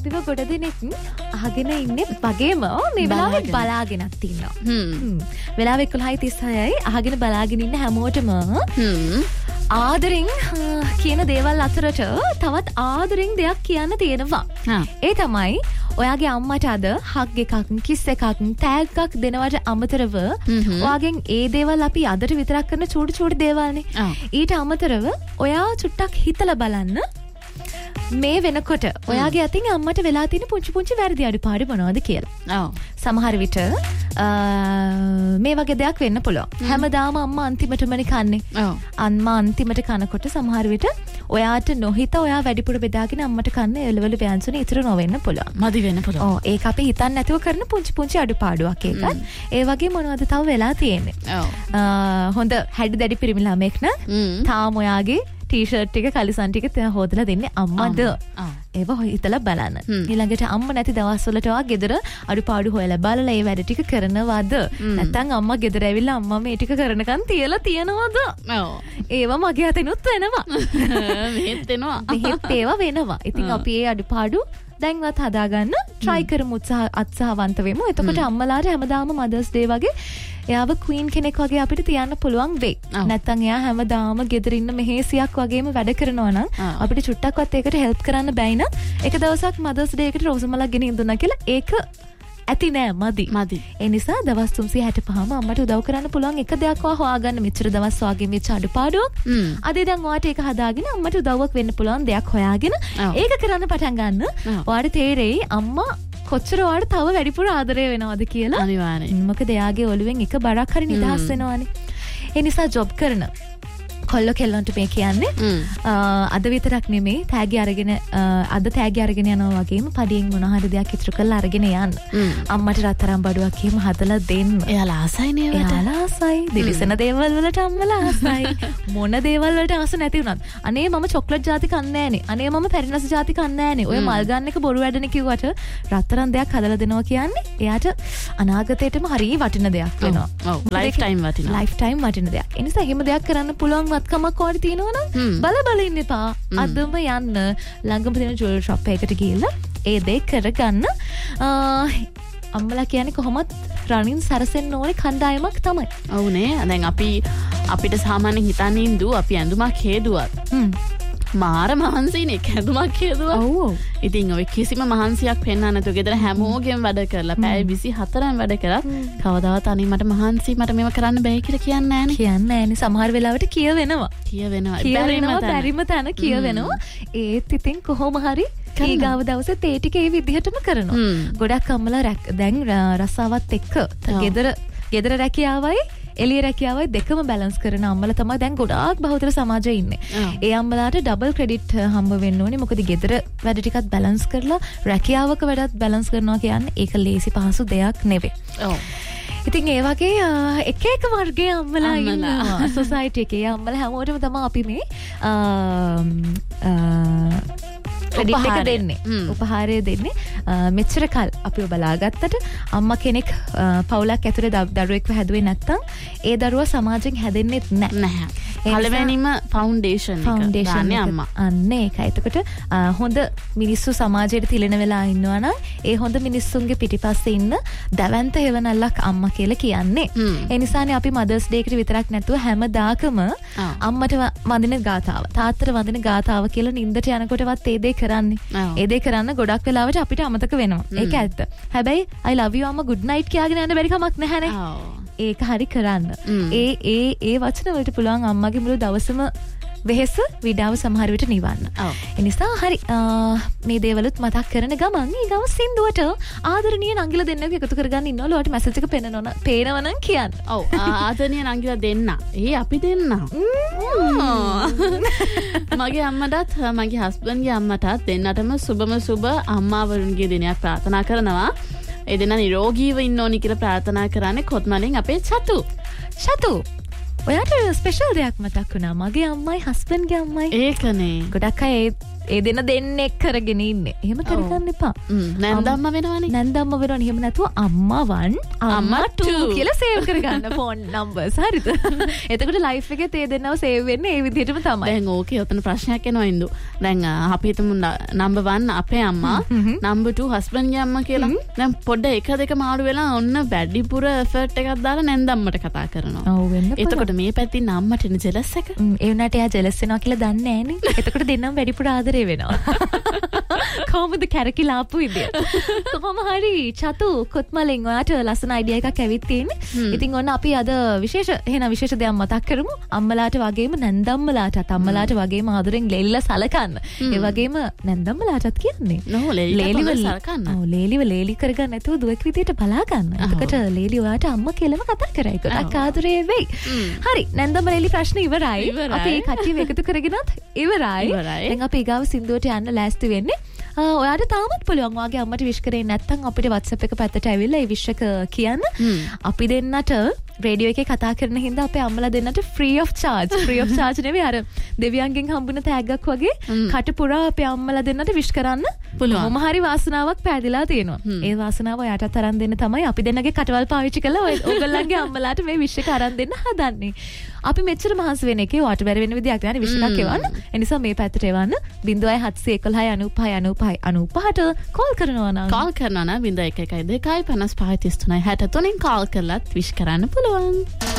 අපිව ගොඩ දෙනෙක් අහගෙන ඉන්නේ වගේම මේ වෙලාවේ බලාගෙනත් ඉන්නවා. වෙලාව 11:36යි අහගෙන බලාගෙන ඉන්න හැමෝටම ආදරෙන් කියන දේවල් අතරට තවත් ආදරෙන් දෙයක් කියන්න තියෙනවා. ඒ තමයි ඔයාගේ අම්මට අද හග් එකක් කිස් එකක් තෑග් එකක් දෙනවට අමතරව ඔයාගෙන් ඒ දේවල් අපි අදට විතරක් කරන චූටි චූටි දේවල්නේ. ඊට අමතරව ඔයා චුට්ටක් හිතලා බලන්න මේ වෙනකොට ඔයාගේ අතින් අම්මට වෙලා තියෙන පුංචි පුංචි වැරදි අඩුපාඩු මොනවද කියලා. සමහර විට මේ වගේ දෙයක් වෙන්න පුළුවන්. හැමදාම අම්මා අන්තිමටමනේ කන්නේ. අම්මා අන්තිමට කනකොට සමහර විට ඔයාට නොහිත ඔයා වැඩිපුර බෙදාගෙන අම්මට කන්න එළවලු ව්‍යංජන ඉතුරු නොවෙන්න පුළුවන්. මදි වෙන්න පුළුවන්. ඒක අපි හිතන්නේ නැතුව කරන පුංචි පුංචි අඩුපාඩුවක් ඒකත්. ඒ වගේ මොනවද තව වෙලා තියෙන්නේ. හොඳ හැඩි දැඩි පිරිමි ළමෙක් නම් තාම ඔයාගේ ටී-ෂර්ට් එක කලිසන් ටික හොදලා දෙන්නේ අම්මද. ඒව හිතලා බලන්න. ඊළඟට අම්මා නැති දවස්වලට ඔයා ගෙදර අඩුපාඩු හොයලා බලලා ඒ වැඩ ටික කරනවද? නැත්නම් අම්මා ගෙදර ඇවිල්ලා අම්මා මේ ටික කරනකන් තියලා තියනවද? ඒව මගේ අතිනුත් වෙනවා. මෙහෙත් වෙනවා. මෙහෙත් ඒවා වෙනවා. ඉතින් අපි ඒ අඩුපාඩු දැන්වත් හදාගන්න try කරමු උත්සාහවන්ත වෙමු. එතකොට අම්මලාට හැමදාම මදර්ස් ඩේ වගේ එයාව queen කෙනෙක් වගේ අපිට තියන්න පුළුවන් වෙයි. නැත්තම් එයා හැමදාම ගෙදර ඉන්න මෙහෙසියක් වගේම වැඩ කරනවා නම් අපිට චුට්ටක්වත් ඒකට help කරන්න බැයි නම් එක දවසක් මදර්ස් ඩේ එකට රෝස මලක් ගෙන ඉඳුණා කියලා ඒක ඇති නෑ මදි. ඒ නිසා දවස් 365ම අම්මට උදව් කරන්න පුළුවන් එක දෙයක් හොයාගන්න මෙච්චර දවස් වාගේ වෙච්ච අඩුපාඩුවක්. අද ඉඳන් ඔයාට ඒක හදාගෙන අම්මට උදව්වක් වෙන්න පුළුවන් දෙයක් හොයාගෙන ඒක කරන්න පටන් ගන්න. ඔයාට තේරෙයි අම්මා කොච්චර ඔයාට තව වැඩිපුර ආදරය වෙනවද කියලා. අනිවාර්යයෙන්. මොකද එයාගේ ඔළුවෙන් එක බරක් හරි නිදහස් වෙනවනේ. ඒ නිසා ජොබ් කරන කොල්ල කෙල්ලන්ට මේ කියන්නේ අද විතරක් නෙමෙයි තෑගි අරගෙන අද තෑගි අරගෙන යනවා වගේම පඩියෙන් මොන හරි දෙයක් ඉතුරු කරලා අරගෙන යන්න. අම්මට රත්තරන් බඩුවක් එහෙම හදලා දෙන්න. එයාලා ආසයිනේ ඒවට. එයාලා ආසයි. දිලිසෙන දේවල් වලට අම්මලා ආසයි. මොන දේවල් වලට ආස නැති වුණත් අනේ මම චොක්ලට් ජාති කන්නේ නෑනේ. අනේ මම පැරිනස් ජාති කන්නේ නෑනේ. ඔය මල් ගන්න එක බොරු වැඩනේ කිව්වට රත්තරන් දෙයක් හදලා දෙනවා කියන්නේ එයාට අනාගතේටම හරිය වටින දෙයක් වෙනවා. ඔව් ලයිෆ් ටයිම් වටිනවා. ලයිෆ් ටයිම් වටින දෙයක්. ඒ නිසා එහෙම දෙයක් කරන්න පුළුවන් කමක් වඩ තියෙනවනම් බල ඉන්න එපා. අදම යන්න ළඟම තියෙන ජුවල් ෂොප් එකකට ගිහලා ඒ දේ කරගන්න. අම්මලා කියන්නේ කොහොමත් රණින් සරසෙන්න ඕනේ කණ්ඩායමක් තමයි. ඔව්නේ. දැන් අපිට සාමාන්‍යයෙන් හිතන්නේ ඉඳු අපි ඇඳුමක් හේදුවත් මාර මහන්සිනේ කැඳුමක් හේදුවා. ඔව්. ඉතින් ඔය කිසිම මහන්සියක් පෙන්වන්න නැතුව ගෙදර හැමෝගෙම වැඩ කරලා පැය 24න් වැඩ කරලා කවදාවත් අනේ මට මහන්සි මට මේව කරන්න බෑ කියලා කියන්නේ නෑනේ. කියන්නේ නෑනේ. සමහර වෙලාවට කියවෙනවා. බැරිම තැන කියවෙනවා. ඒත් ඉතින් කොහොම හරි ඊගාව දවසේ තේ ටික ඒ විදිහටම කරනවා. ගොඩක් අම්මලා දැන් රසාවත් එක්ක ගෙදර රැකියාවයි එළිය රැකියාවයි දෙකම බැලන්ස් කරන අම්මලා තමයි දැන් ගොඩාක් බහුතර සමාජයේ ඉන්නේ. ඒ අම්මලාට ඩබල් ක්‍රෙඩිට් හම්බ වෙන්න ඕනේ. මොකද ගෙදර වැඩ ටිකත් බැලන්ස් කරලා රැකියාවක වැඩත් බැලන්ස් කරනවා කියන්නේ ඒක ලේසි පහසු දෙයක් නෙවෙයි. ඔව්. ඉතින් ඒ වගේ එක එක වර්ගයේ අම්මලා ඉන්නවා සොසයිටි එකේ. අම්මලා හැමෝටම තමයි අපි මේ ක්‍රෙඩිට් එක දෙන්නේ. උපහාරය දෙන්නේ. මෙච්චර කල් අපිව බලාගත්තට අම්මා කෙනෙක් පවුලක් ඇතුලේ දරුවෙක්ව හැදුවේ නැත්තම් ඒ දරුවා සමාජයෙන් හැදෙන්නෙත් නැහැ. පළවෙනිම ෆවුන්ඩේෂන් එක ගන්න අම්මා. අන්න ඒකයි. එතකොට හොඳ මිනිස්සු සමාජයට තිලෙන වෙලා ඉන්නවා නම් ඒ හොඳ මිනිස්සුන්ගේ පිටිපස්සේ ඉන්න දවන්ත හේවණල්ලක් අම්මා කියලා කියන්නේ. ඒ නිසානේ අපි මදර්ස් ඩේ එකට විතරක් නැතුව හැමදාකම අම්මට වඳින ගාතාව තාත්තට වඳින ගාතාව කියලා නින්දට යනකොටවත් ඒ දේ කරන්නේ. ඒ දේ කරන්න ගොඩක් වෙලාවට අපිට අමතක වෙනවා. ඒක ඇත්ත. හැබැයි I love you අම්මා good night කියාගෙන යන්න බැරි කමක් නැහැනේ. ඒක හරි කරන්න. ඒ වචන වලට පුළුවන් අම්මගේ මුළු දවසම වෙහෙස විඩාව සමහර විට නිවන්න. ඒ නිසා හරි මේ දේවලුත් මතක් කරන ගමන් ඊගව සින්දුවට ආදරණීය නංගිලා දෙන්නක එකතු කරගන්න ඉන්නවලු. ඔයාලට මැසේජ් එක පේනවනම් කියන්න. ඔව් ආදරණීය නංගිලා දෙන්න. අපි දෙන්න. මගේ අම්මටත් මගේ හස්බන්ඩ්ගේ අම්මටත් දෙන්නටම සුබම සුබ අම්මාවරුන්ගේ දිනයක් ප්‍රාර්ථනා කරනවා. ඒ දෙන්න නිරෝගීව ඉන්න ඕනි කියලා ප්‍රාර්ථනා කරන්නේ කොත්මලෙන් අපේ චතු. ඔයාට ස්පෙෂල් දෙයක් මතක් වුණා. මගේ අම්මයි හස්බන්ඩ්ගේ අම්මයි. ඒකනේ. ගොඩක් අය ඒ දෙන දෙන්නෙක් කරගෙන ඉන්නේ. එහෙම කරගන්න එපා. නැන්දම්ම වෙනවනේ. නැන්දම්ම වෙනවනේ. එහෙම නැතුව අම්මා 1 අම්මා 2 කියලා සේව් කරගන්න ෆෝන් නම්බර්ස්. හරිද? එතකොට ලයිෆ් එකේ තේ දෙන්නව සේව් වෙන්නේ ඒ විදිහටම තමයි. දැන් ඕකේ ඔතන ප්‍රශ්නයක් එනවා ඉඳු. දැන් අපි හිතමු නම්බර් 1 අපේ අම්මා, නම්බර් 2 හස්බන්ඩ්ගේ අම්මා කියලා. දැන් පොඩ්ඩ එක දෙක මාරු වෙලා ඔන්න වැඩිපුර එෆර්ට් එකක් දාලා නැන්දම්මට කතා කරනවා. ඔව් වෙන්න. එතකොට මේ පැත්තෙන් අම්මට එන ජෙලස් එක. ඒ වුණාට එයා ජෙලස් වෙනවා කියලා දන්නේ නැහනේ. එතකොට දෙන්නම වැඩිපුර ආදරේ වෙනවා. කොහොමද කැරකිලා ආපු විදිය? කොහොම හරි චතු කොත්මලෙන් ඔයාට ලස්සන අයිඩියා එකක් ඇවිත් තියෙන්නේ. ඉතින් ඔන්න අපි අද විශේෂ දෙයක් මතක් කරමු. අම්මලාට වගේම නැන්දම්මලාටත් අම්මලාට වගේම ආදරෙන් ලේලිලා සලකන්න. ඒ වගේම නැන්දම්මලාටත් කියන්නේ. නෝ ලේලිව සලකන්න. ඔව් ලේලිව ලේලි කරගන්න නැතුව දුවෙක් විදියට බලා ගන්න. එතකොට ලේලි ඔයාට අම්මා කියලාම කතා කරයි. ගොඩක් ආදරේ වෙයි. හරි නැන්දම්ම ලේලි ප්‍රශ්න ඉවරයි. අපි කට්ටියව එකතු කරගෙනත් ඉවරයි. දැන් අපි ඊගාව සින්දුවට යන්න ලෑස්ති වෙන්නේ. ඔයාට තාමත් පුළුවන් වාගේ අම්මට විශ් කරේ නැත්නම් අපිට WhatsApp එක පැත්තට ඇවිල්ලා ඒ විශ් එක කියන්න. අපි දෙන්නට රේඩියෝ එකේ කතා කරන හින්දා අපේ අම්මලා දෙන්නට free of charge නෙවෙයි අර දෙවියන්ගෙන් හම්බුන තෑග්ගක් වගේ කට පුරා අපේ අම්මලා දෙන්නට විශ් කරන්න පුළුවන්. මොම හරි වාසනාවක් පෑදිලා තියෙනවා. ඒ වාසනාව ඔයාටත් අරන් දෙන්න තමයි අපි දෙන්නගේ කටවල් පාවිච්චි කරලා ඔයගොල්ලන්ගේ අම්මලාට මේ විශ් එක අරන් දෙන්න හදන්නේ. අපි මෙච්චර මහන්සි වෙන එකේ ඔයාට බැරි වෙන විදියක් නෑ විශ් එකක් එවන්න. ඒ නිසා මේ පැත්තට එවන්න 0711959595ට කෝල් කරනවා නම් 0112553363 කෝල් කරලත් විශ් කරන්න පුළුවන්.